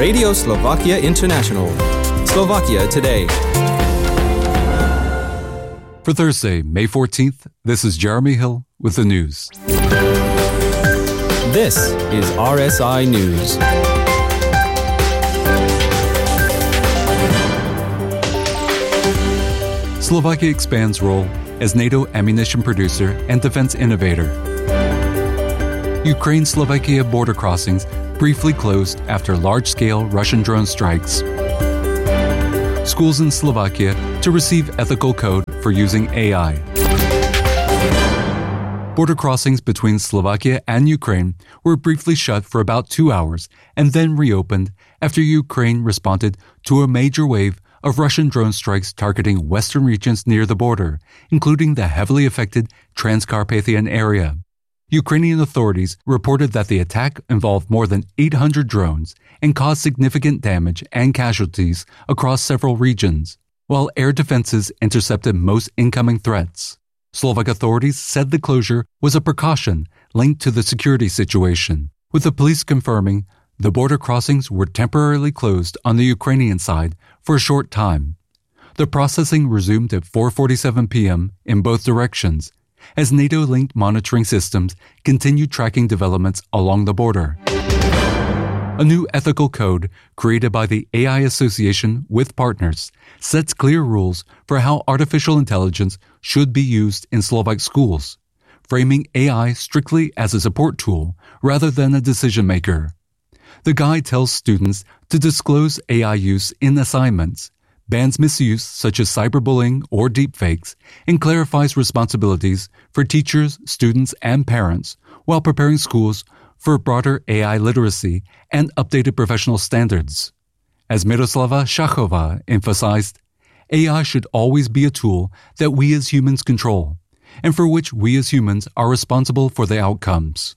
Radio Slovakia International. Slovakia Today. For Thursday, May 14th, this is Jeremy Hill with the news. This is RSI News. Slovakia expands role as NATO ammunition producer and defense innovator. Ukraine-Slovakia border crossings briefly closed after large-scale Russian drone strikes. Schools in Slovakia to receive ethical code for using AI. Border crossings between Slovakia and Ukraine were briefly shut for about 2 hours and then reopened after Ukraine responded to a major wave of Russian drone strikes targeting western regions near the border, including the heavily affected Transcarpathian area. Ukrainian authorities reported that the attack involved more than 800 drones and caused significant damage and casualties across several regions, while air defenses intercepted most incoming threats. Slovak authorities said the closure was a precaution linked to the security situation, with the police confirming the border crossings were temporarily closed on the Ukrainian side for a short time. The processing resumed at 4:47 p.m. in both directions, as NATO-linked monitoring systems continue tracking developments along the border. A new ethical code created by the AI Association with partners sets clear rules for how artificial intelligence should be used in Slovak schools, framing AI strictly as a support tool rather than a decision maker. The guide tells students to disclose AI use in assignments, bans misuse such as cyberbullying or deepfakes, and clarifies responsibilities for teachers, students, and parents while preparing schools for broader AI literacy and updated professional standards. As Miroslava Šachová emphasized, AI should always be a tool that we as humans control, and for which we as humans are responsible for the outcomes.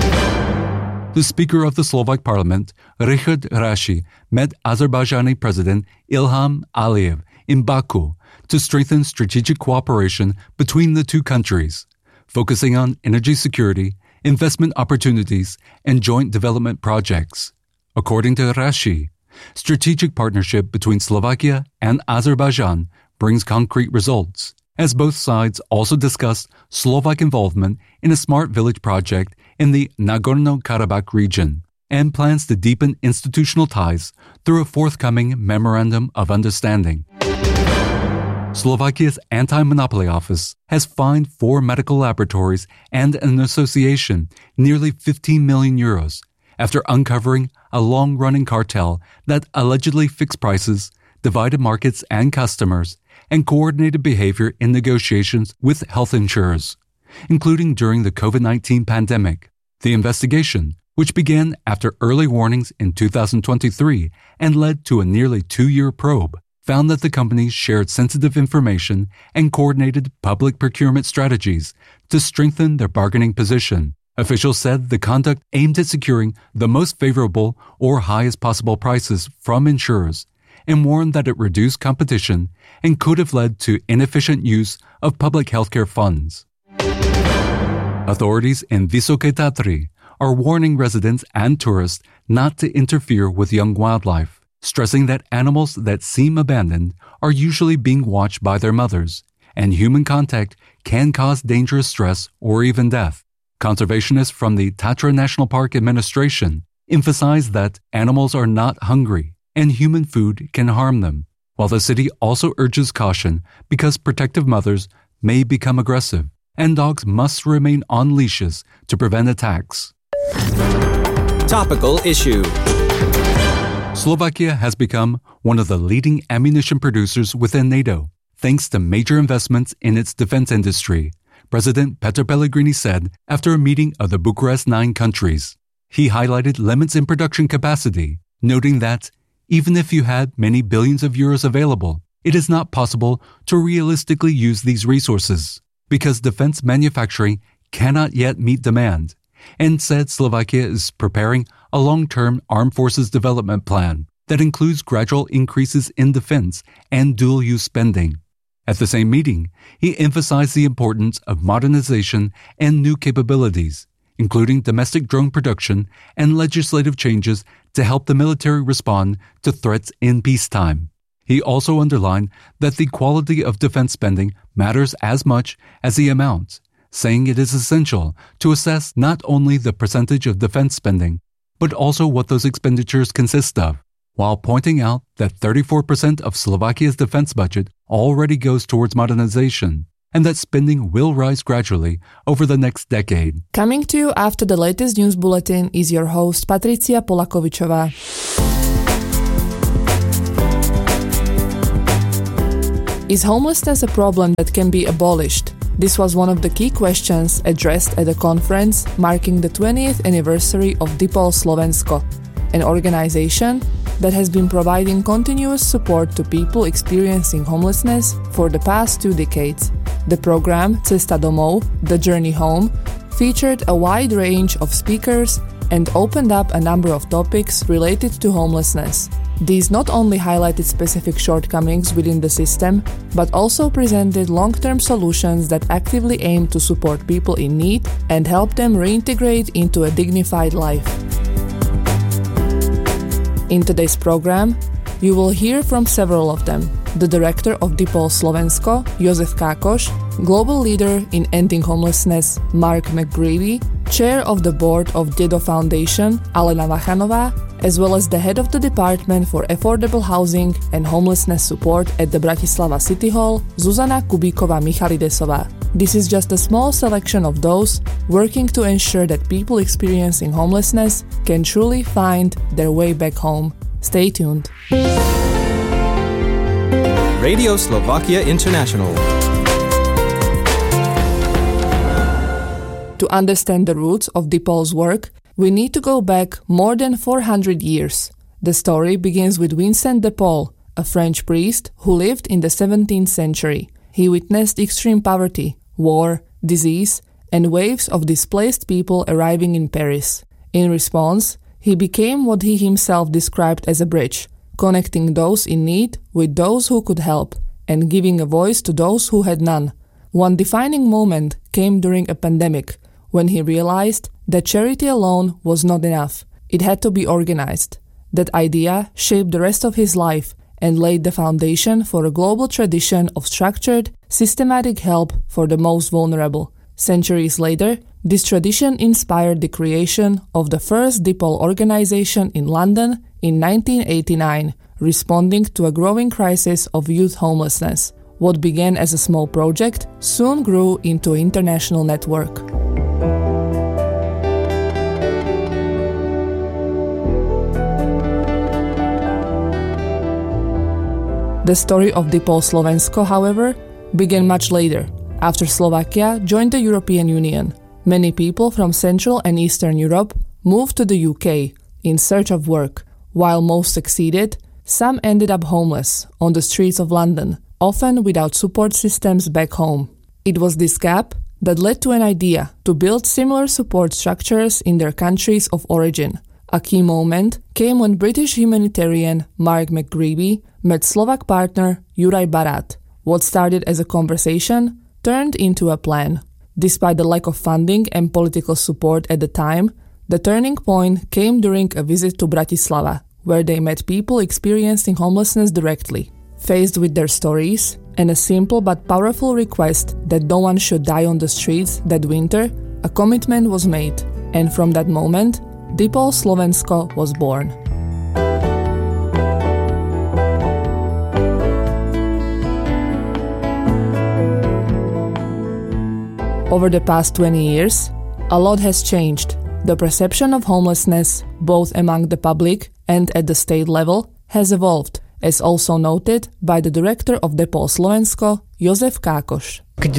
The Speaker of the Slovak Parliament, Richard Raši, met Azerbaijani President Ilham Aliyev in Baku to strengthen strategic cooperation between the two countries, focusing on energy security, investment opportunities, and joint development projects. According to Raši, strategic partnership between Slovakia and Azerbaijan brings concrete results, as both sides also discussed Slovak involvement in a smart village project in the Nagorno-Karabakh region, and plans to deepen institutional ties through a forthcoming Memorandum of Understanding. Slovakia's Anti-Monopoly Office has fined 4 medical laboratories and an association nearly 15 million euros after uncovering a long-running cartel that allegedly fixed prices, divided markets and customers, and coordinated behavior in negotiations with health insurers, including during the COVID-19 pandemic. The investigation, which began after early warnings in 2023 and led to a nearly 2-year probe, found that the companies shared sensitive information and coordinated public procurement strategies to strengthen their bargaining position. Officials said the conduct aimed at securing the most favorable or highest possible prices from insurers, and warned that it reduced competition and could have led to inefficient use of public healthcare funds. Authorities in Vysoké Tatry are warning residents and tourists not to interfere with young wildlife, stressing that animals that seem abandoned are usually being watched by their mothers, and human contact can cause dangerous stress or even death. Conservationists from the Tatra National Park Administration emphasize that animals are not hungry and human food can harm them, while the city also urges caution because protective mothers may become aggressive, and dogs must remain on leashes to prevent attacks. Topical issue. Slovakia has become one of the leading ammunition producers within NATO, thanks to major investments in its defense industry, President Petr Pellegrini said after a meeting of the Bucharest 9 countries. He highlighted limits in production capacity, noting that even if you had many billions of euros available, it is not possible to realistically use these resources because defense manufacturing cannot yet meet demand, and said Slovakia is preparing a long-term armed forces development plan that includes gradual increases in defense and dual-use spending. At the same meeting, he emphasized the importance of modernization and new capabilities, including domestic drone production and legislative changes to help the military respond to threats in peacetime. He also underlined that the quality of defense spending matters as much as the amount, saying it is essential to assess not only the percentage of defense spending, but also what those expenditures consist of, while pointing out that 34% of Slovakia's defense budget already goes towards modernization, and that spending will rise gradually over the next decade. Coming to you after the latest news bulletin is your host Patricia Polakovičová. Is homelessness a problem that can be abolished? This was one of the key questions addressed at a conference marking the 20th anniversary of Dipol Slovensko, an organization that has been providing continuous support to people experiencing homelessness for the past 2 decades. The program Cesta domov, The Journey Home, featured a wide range of speakers and opened up a number of topics related to homelessness. These not only highlighted specific shortcomings within the system, but also presented long-term solutions that actively aim to support people in need and help them reintegrate into a dignified life. In today's program, you will hear from several of them: the director of Dipol Slovensko, Jozef Kákoš, global leader in ending homelessness, Mark McGreevy, chair of the board of Dedo Foundation, Alena Vachanová, as well as the head of the Department for Affordable Housing and Homelessness Support at the Bratislava City Hall, Zuzana Kubíková-Michalidesová. This is just a small selection of those working to ensure that people experiencing homelessness can truly find their way back home. Stay tuned. Radio Slovakia International. To understand the roots of Dipol's work, we need to go back more than 400 years. The story begins with Vincent de Paul, a French priest who lived in the 17th century. He witnessed extreme poverty, war, disease, and waves of displaced people arriving in Paris. In response, he became what he himself described as a bridge, connecting those in need with those who could help, and giving a voice to those who had none. One defining moment came during a pandemic, when he realized that charity alone was not enough. It had to be organized. That idea shaped the rest of his life and laid the foundation for a global tradition of structured, systematic help for the most vulnerable. Centuries later, this tradition inspired the creation of the first Dipol organization in London in 1989, responding to a growing crisis of youth homelessness. What began as a small project soon grew into an international network. The story of Dipol Slovensko, however, began much later, after Slovakia joined the European Union. Many people from Central and Eastern Europe moved to the UK in search of work. While most succeeded, some ended up homeless on the streets of London, often without support systems back home. It was this gap that led to an idea to build similar support structures in their countries of origin. A key moment came when British humanitarian Mark McGreevy met Slovak partner Juraj Barát. What started as a conversation turned into a plan. Despite the lack of funding and political support at the time, the turning point came during a visit to Bratislava, where they met people experiencing homelessness directly. Faced with their stories and a simple but powerful request that no one should die on the streets that winter, a commitment was made, and from that moment, Dipol Slovensko was born. Over the past 20 years, a lot has changed. The perception of homelessness, both among the public and at the state level, has evolved, as also noted by the director of Dipol Slovensko, Jozef Kákoš. When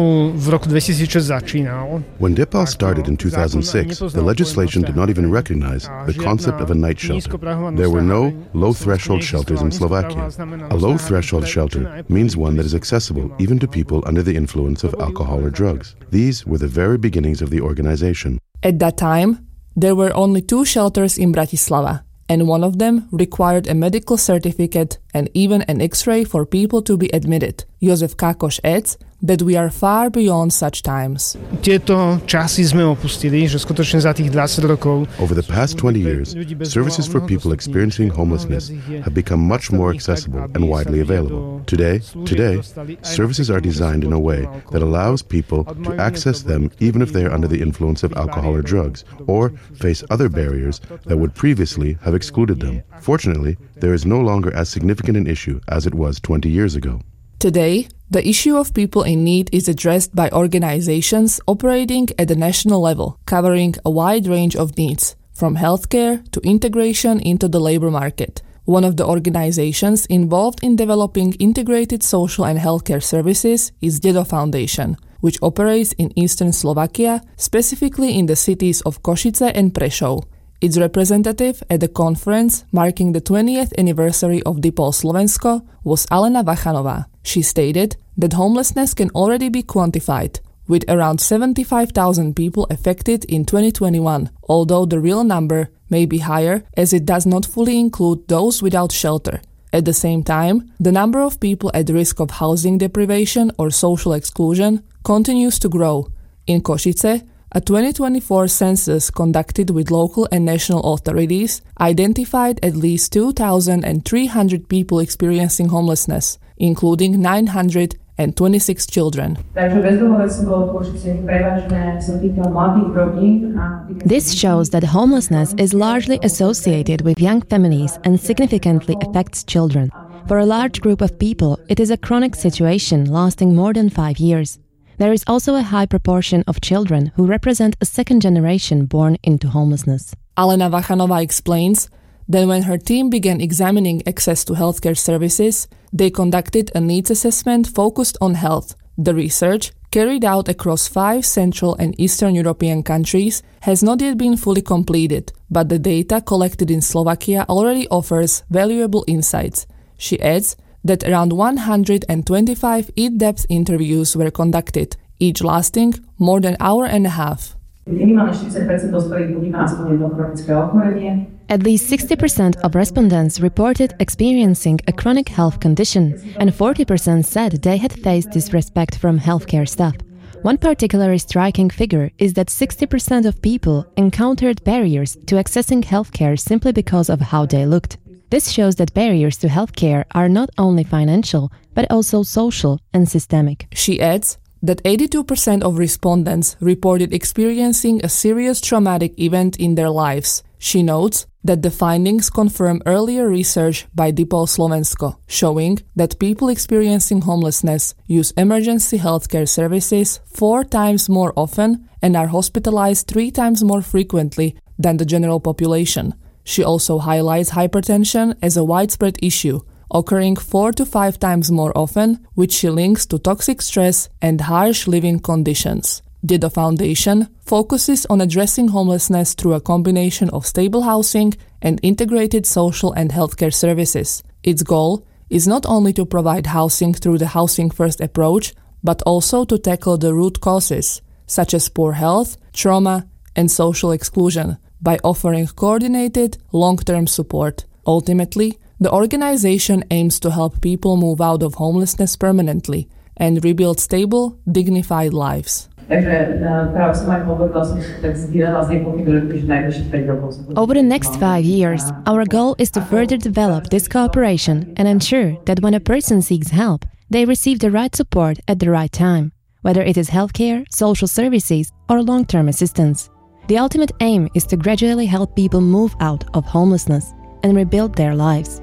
Dipol started in 2006, the legislation did not even recognize the concept of a night shelter. There were no low-threshold shelters in Slovakia. A low-threshold shelter means one that is accessible even to people under the influence of alcohol or drugs. These were the very beginnings of the organization. At that time, there were only 2 shelters in Bratislava, and one of them required a medical certificate and even an X-ray for people to be admitted. Jozef Kákoš adds that we are far beyond such times. Tieto časy sme opustili, že skutočne za tých 20 rokov. Over the past 20 years, services for people experiencing homelessness have become much more accessible and widely available. Today, services are designed in a way that allows people to access them even if they are under the influence of alcohol or drugs, or face other barriers that would previously have excluded them. Fortunately, there is no longer as significant an issue as it was 20 years ago. Today, the issue of people in need is addressed by organizations operating at the national level, covering a wide range of needs, from healthcare to integration into the labor market. One of the organizations involved in developing integrated social and healthcare services is Dedo Foundation, which operates in eastern Slovakia, specifically in the cities of Košice and Prešov. Its representative at the conference marking the 20th anniversary of DIPOL Slovensko was Alena Vachanová. She stated that homelessness can already be quantified, with around 75,000 people affected in 2021, although the real number may be higher as it does not fully include those without shelter. At the same time, the number of people at risk of housing deprivation or social exclusion continues to grow. In Košice, a 2024 census conducted with local and national authorities identified at least 2,300 people experiencing homelessness, including 926 children. This shows that homelessness is largely associated with young families and significantly affects children. For a large group of people, it is a chronic situation lasting more than 5 years. There is also a high proportion of children who represent a second generation born into homelessness. Alena Vachanová explains that when her team began examining access to healthcare services, they conducted a needs assessment focused on health. The research, carried out across 5 Central and Eastern European countries, has not yet been fully completed, but the data collected in Slovakia already offers valuable insights. She adds that around 125 in-depth interviews were conducted, each lasting more than an hour and a half. At least 60% of respondents reported experiencing a chronic health condition, and 40% said they had faced disrespect from healthcare staff. One particularly striking figure is that 60% of people encountered barriers to accessing healthcare simply because of how they looked. This shows that barriers to healthcare are not only financial, but also social and systemic. She adds that 82% of respondents reported experiencing a serious traumatic event in their lives. She notes that the findings confirm earlier research by DIPOL Slovensko, showing that people experiencing homelessness use emergency healthcare services 4 times more often and are hospitalized 3 times more frequently than the general population. She also highlights hypertension as a widespread issue, occurring 4 to 5 times more often, which she links to toxic stress and harsh living conditions. Dedo Foundation focuses on addressing homelessness through a combination of stable housing and integrated social and healthcare services. Its goal is not only to provide housing through the Housing First approach, but also to tackle the root causes, such as poor health, trauma, and social exclusion, by offering coordinated, long-term support. Ultimately, the organization aims to help people move out of homelessness permanently and rebuild stable, dignified lives. Over the next 5 years, our goal is to further develop this cooperation and ensure that when a person seeks help, they receive the right support at the right time, whether it is healthcare, social services, or long-term assistance. The ultimate aim is to gradually help people move out of homelessness and rebuild their lives.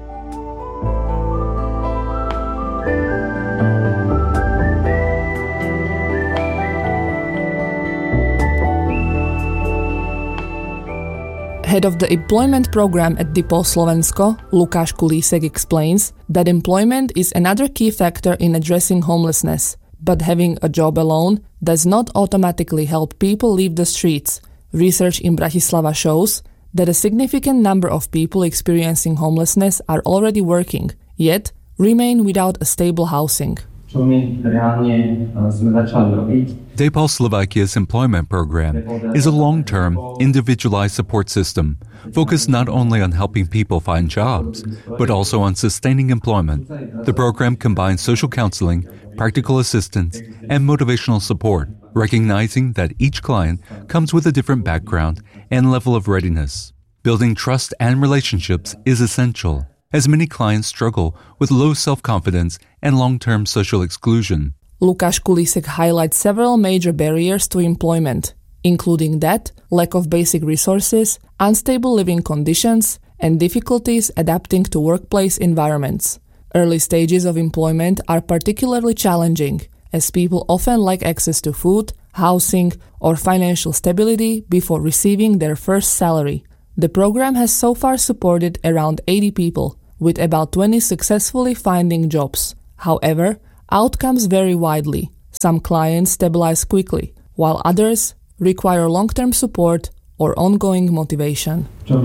Head of the employment program at DIPOL Slovensko, Lukáš Kulísek, explains that employment is another key factor in addressing homelessness, but having a job alone does not automatically help people leave the streets. Research in Bratislava shows that a significant number of people experiencing homelessness are already working, yet remain without a stable housing. DePaul Slovakia's employment program is a long-term, individualized support system focused not only on helping people find jobs, but also on sustaining employment. The program combines social counseling, practical assistance, and motivational support, recognizing that each client comes with a different background and level of readiness. Building trust and relationships is essential, as many clients struggle with low self-confidence and long-term social exclusion. Lukáš Kulisek highlights several major barriers to employment, including debt, lack of basic resources, unstable living conditions, and difficulties adapting to workplace environments. Early stages of employment are particularly challenging, as people often lack access to food, housing, or financial stability before receiving their first salary. The program has so far supported around 80 people, with about 20 successfully finding jobs. However, outcomes vary widely. Some clients stabilize quickly, while others require long-term support or ongoing motivation.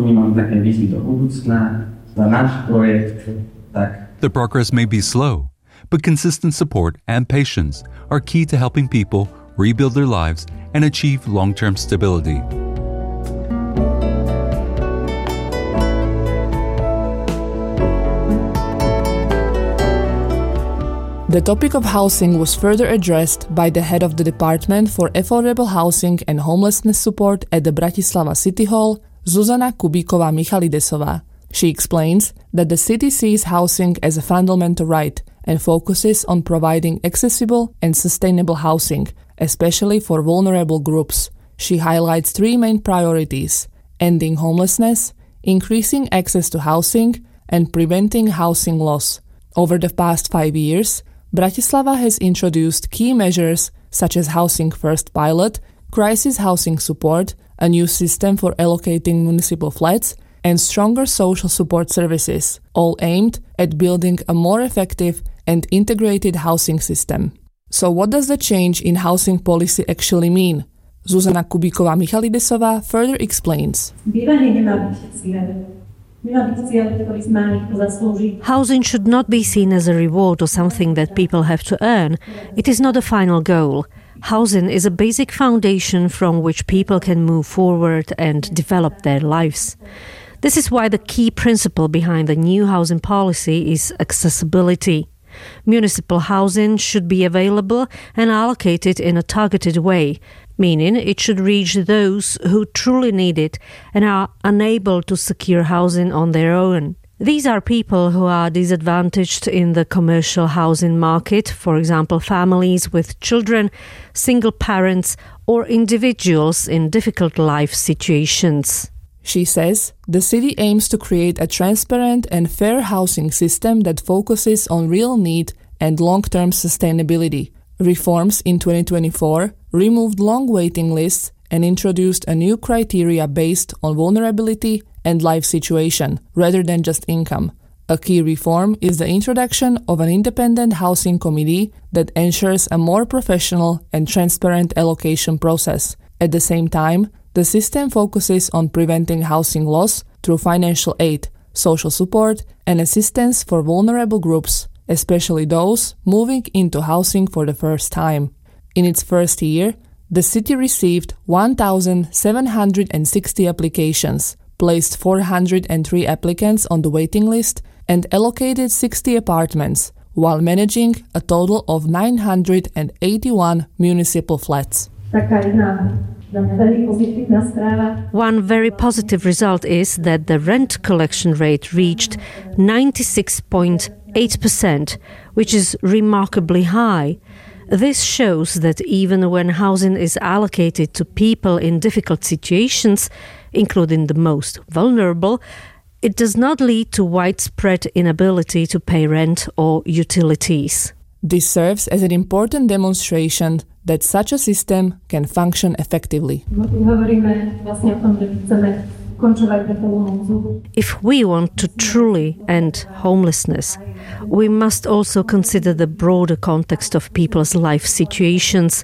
The progress may be slow, but consistent support and patience are key to helping people rebuild their lives and achieve long-term stability. The topic of housing was further addressed by the head of the Department for Affordable Housing and Homelessness Support at the Bratislava City Hall, Zuzana Kubíková-Michalidesová. She explains that the city sees housing as a fundamental right and focuses on providing accessible and sustainable housing, especially for vulnerable groups. She highlights three main priorities: ending homelessness, increasing access to housing, and preventing housing loss. Over the past 5 years, Bratislava has introduced key measures such as Housing First pilot, crisis housing support, a new system for allocating municipal flats, and stronger social support services, all aimed at building a more effective and integrated housing system. So what does the change in housing policy actually mean? Zuzana Kubíková-Michalidesová further explains. Housing should not be seen as a reward or something that people have to earn. It is not a final goal. Housing is a basic foundation from which people can move forward and develop their lives. This is why the key principle behind the new housing policy is accessibility. Municipal housing should be available and allocated in a targeted way, meaning it should reach those who truly need it and are unable to secure housing on their own. These are people who are disadvantaged in the commercial housing market, for example, families with children, single parents, or individuals in difficult life situations. She says the city aims to create a transparent and fair housing system that focuses on real need and long-term sustainability. Reforms in 2024 removed long waiting lists and introduced a new criteria based on vulnerability and life situation, rather than just income. A key reform is the introduction of an independent housing committee that ensures a more professional and transparent allocation process. At the same time, the system focuses on preventing housing loss through financial aid, social support, and assistance for vulnerable groups, especially those moving into housing for the first time. In its first year, the city received 1,760 applications, placed 403 applicants on the waiting list, and allocated 60 apartments, while managing a total of 981 municipal flats. One very positive result is that the rent collection rate reached 96.8%, which is remarkably high. This shows that even when housing is allocated to people in difficult situations, including the most vulnerable, it does not lead to widespread inability to pay rent or utilities. This serves as an important demonstration that such a system can function effectively. If we want to truly end homelessness, we must also consider the broader context of people's life situations,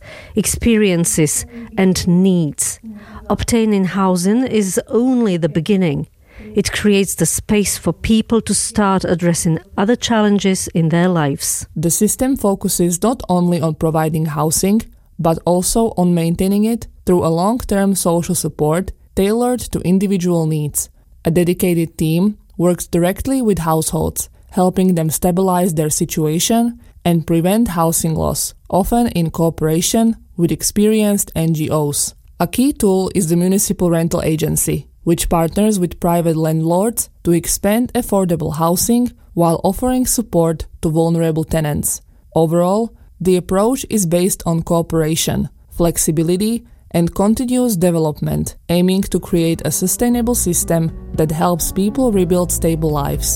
experiences, and needs. Obtaining housing is only the beginning. It creates the space for people to start addressing other challenges in their lives. The system focuses not only on providing housing, but also on maintaining it through a long-term social support tailored to individual needs. A dedicated team works directly with households, helping them stabilize their situation and prevent housing loss, often in cooperation with experienced NGOs. A key tool is the Municipal Rental Agency, which partners with private landlords to expand affordable housing while offering support to vulnerable tenants. Overall, the approach is based on cooperation, flexibility, and continuous development, aiming to create a sustainable system that helps people rebuild stable lives.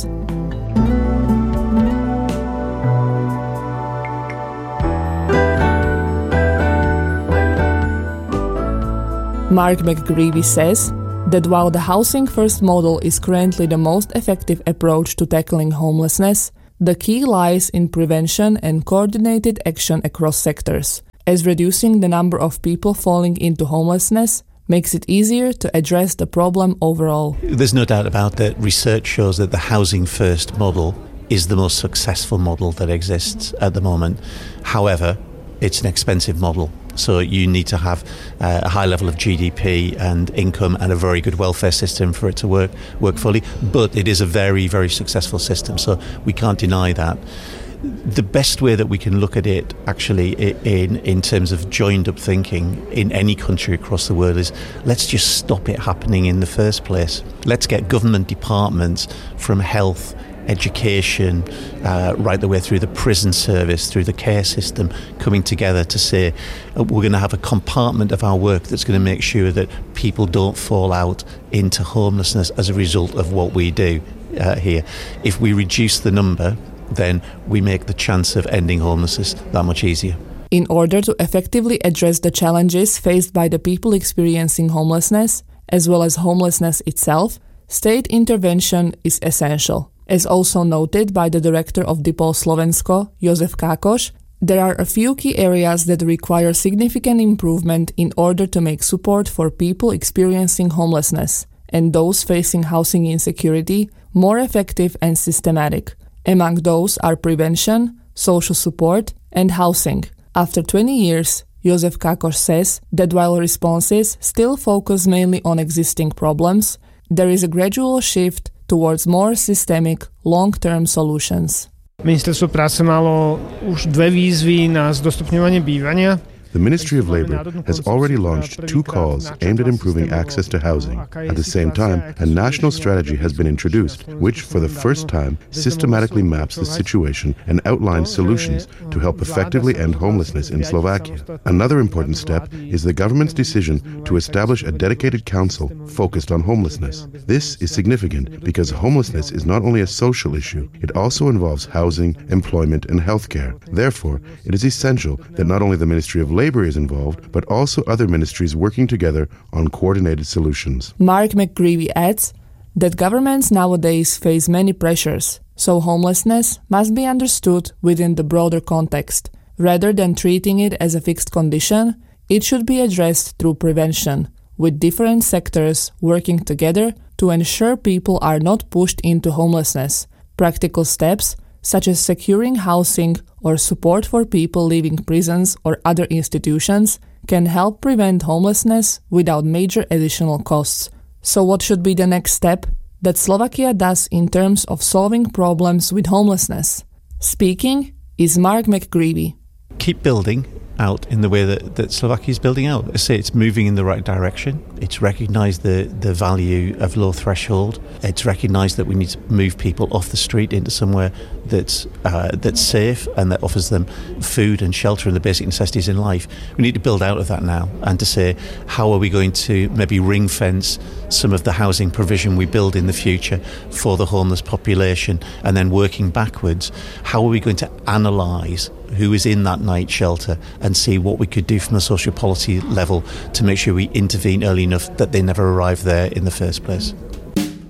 Mark McGreevy says that while the Housing First model is currently the most effective approach to tackling homelessness, the key lies in prevention and coordinated action across sectors, as reducing the number of people falling into homelessness makes it easier to address the problem overall. There's no doubt about that. Research shows that the Housing First model is the most successful model that exists at the moment. However, it's an expensive model. So you need to have a high level of GDP and income and a very good welfare system for it to work fully. But it is a very, very successful system, so we can't deny that. The best way that we can look at it, actually, in terms of joined-up thinking in any country across the world is let's just stop it happening in the first place. Let's get government departments from health, education, right the way through the prison service, through the care system, coming together to say we're going to have a compartment of our work that's going to make sure that people don't fall out into homelessness as a result of what we do here. If we reduce the number, then we make the chance of ending homelessness that much easier. In order to effectively address the challenges faced by the people experiencing homelessness, as well as homelessness itself, state intervention is essential. As also noted by the director of DIPOL Slovensko, Jozef Kákoš, there are a few key areas that require significant improvement in order to make support for people experiencing homelessness and those facing housing insecurity more effective and systematic. Among those are prevention, social support, and housing. After 20 years, Jozef Kákoš says that while responses still focus mainly on existing problems, there is a gradual shift towards more systemic, long-term solutions. Ministerstvo práce malo už 2 výzvy na zdostupňovanie bývania. The Ministry of Labour has already launched 2 calls aimed at improving access to housing. At the same time, a national strategy has been introduced, which for the first time systematically maps the situation and outlines solutions to help effectively end homelessness in Slovakia. Another important step is the government's decision to establish a dedicated council focused on homelessness. This is significant because homelessness is not only a social issue, it also involves housing, employment, and healthcare. Therefore, it is essential that not only the Ministry of Labour is involved, but also other ministries working together on coordinated solutions. Mark McGreevy adds that governments nowadays face many pressures, so homelessness must be understood within the broader context. Rather than treating it as a fixed condition, it should be addressed through prevention, with different sectors working together to ensure people are not pushed into homelessness. Practical steps such as securing housing or support for people leaving prisons or other institutions, can help prevent homelessness without major additional costs. So what should be the next step that Slovakia does in terms of solving problems with homelessness? Speaking is Mark McGreevy. Keep building out in the way that Slovakia is building out. I say it's moving in the right direction. It's recognised the value of low threshold. It's recognised that we need to move people off the street into somewhere that's safe and that offers them food and shelter and the basic necessities in life. We need to build out of that now and to say, how are we going to maybe ring fence some of the housing provision we build in the future for the homeless population, and then working backwards, how are we going to analyse who is in that night shelter and see what we could do from a social policy level to make sure we intervene early enough that they never arrive there in the first place.